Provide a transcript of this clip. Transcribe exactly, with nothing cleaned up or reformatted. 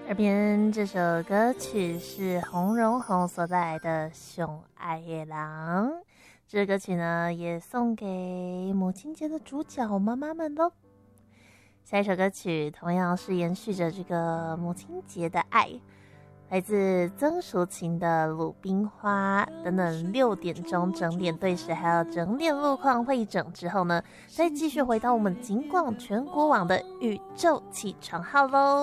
耳边这首歌曲是洪荣宏所带来的《熊爱的狼》，这歌曲呢也送给母亲节的主角妈妈们咯。下一首歌曲同样是延续着这个母亲节的爱，来自曾淑琴的《鲁冰花》。等等六点钟整点对时，还有整点路况会诊之后呢，再继续回到我们警广全国网的宇宙起床号咯。